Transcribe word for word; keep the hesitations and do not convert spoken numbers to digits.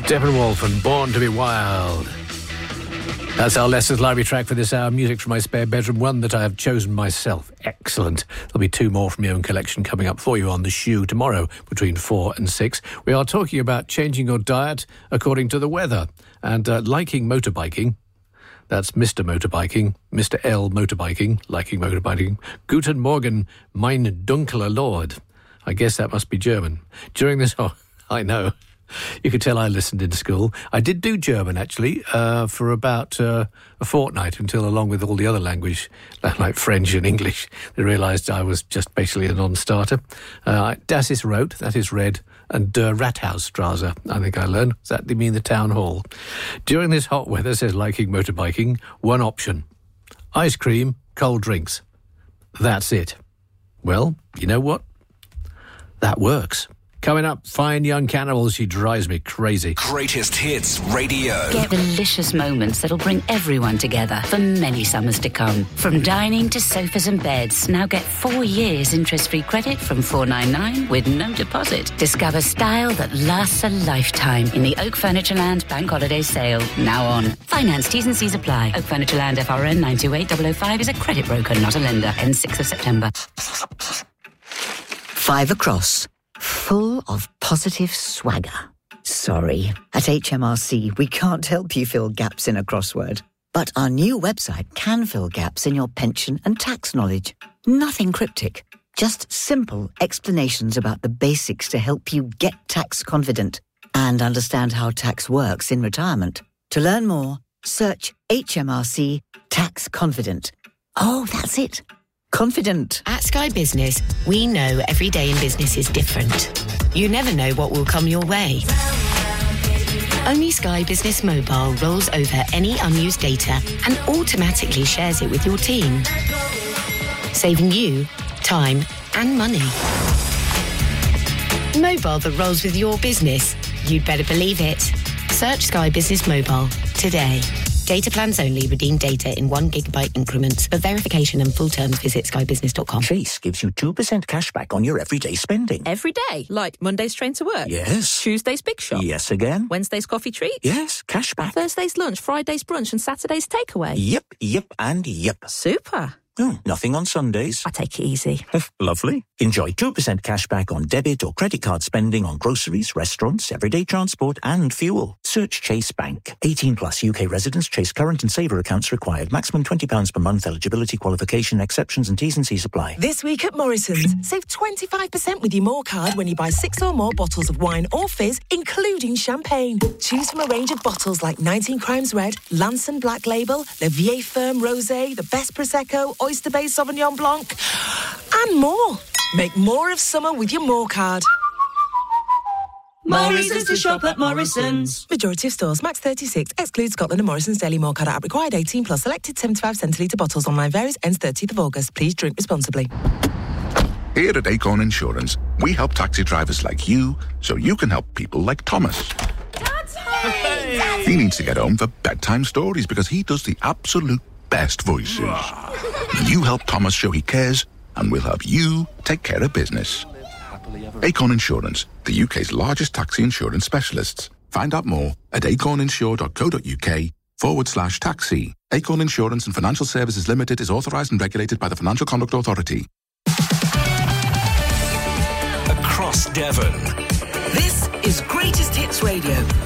Steppenwolf and Born to be Wild. That's our Lester's Library track for this hour. Music from my spare bedroom, one that I have chosen myself. Excellent. There'll be two more from your own collection coming up for you on The Shoe tomorrow between four and six. We are talking about changing your diet according to the weather and uh, liking motorbiking. That's Mister Motorbiking, Mister L Motorbiking, liking motorbiking. Guten Morgen, mein dunkler Lord. I guess that must be German. During this... Oh, I know. You could tell I listened in school. I did do German, actually, uh, for about uh, a fortnight until, along with all the other language, like French and English, they realised I was just basically a non-starter. Uh, Das ist rot, that is red, and uh, Rathausstraße, I think I learned. Does that mean the town hall? During this hot weather, says liking motorbiking, one option. Ice cream, cold drinks. That's it. Well, you know what? That works. Coming up, Fine Young Cannibals. She drives me crazy. Greatest Hits Radio. Get delicious moments that'll bring everyone together for many summers to come. From dining to sofas and beds, now get four years interest-free credit from four ninety-nine with no deposit. Discover style that lasts a lifetime in the Oak Furnitureland Bank Holiday Sale. Now on. Finance T's and C's apply. Oak Furnitureland F R N nine two eight zero zero five is a credit broker, not a lender. Ends sixth of September. Five across. Full of positive swagger. Sorry, at H M R C we can't help you fill gaps in a crossword. But our new website can fill gaps in your pension and tax knowledge. Nothing cryptic, just simple explanations about the basics to help you get tax confident and understand how tax works in retirement. To learn more, search H M R C Tax Confident. Oh, that's it. Confident. At Sky Business, we know every day in business is different. You never know what will come your way. Only Sky Business Mobile rolls over any unused data and automatically shares it with your team, saving you time and money. Mobile that rolls with your business. You'd better believe it. Search Sky Business Mobile today. Data plans only. Redeem data in one gigabyte increments. For verification and full terms, visit sky business dot com. Chase gives you two percent cash back on your everyday spending. Every day? Like Monday's train to work? Yes. Tuesday's big shop? Yes again. Wednesday's coffee treat? Yes, cash back. Thursday's lunch, Friday's brunch and Saturday's takeaway? Yep, yep and yep. Super. Oh, nothing on Sundays. I take it easy. Lovely. Enjoy two percent cash back on debit or credit card spending on groceries, restaurants, everyday transport and fuel. Search Chase Bank. eighteen plus U K residents. Chase current and saver accounts required. Maximum twenty pounds per month. Eligibility, qualification, exceptions and T's and C's apply. This week at Morrison's, save twenty-five percent with your More card when you buy six or more bottles of wine or fizz, including champagne. Choose from a range of bottles like nineteen Crimes Red, Lanson Black Label, Le Vieille Ferme Rosé, the Best Prosecco, Oyster Bay Sauvignon Blanc, and more. Make more of summer with your More card. Morrison's to shop at Morrison's. Majority of stores, max thirty-six, excludes Scotland and Morrison's Daily More card app required eighteen plus, selected seventy-five centilitre bottles, online varies, ends thirtieth of August. Please drink responsibly. Here at Acorn Insurance, we help taxi drivers like you so you can help people like Thomas. Dad's home! Hey. He needs to get home for bedtime stories because he does the absolute best voices. You help Thomas show he cares, and we'll help you take care of business. Acorn Insurance, the U K's largest taxi insurance specialists. Find out more at acorninsure.co.uk forward slash taxi. Acorn Insurance and Financial Services Limited is authorised and regulated by the Financial Conduct Authority. Across Devon. This is Greatest Hits Radio.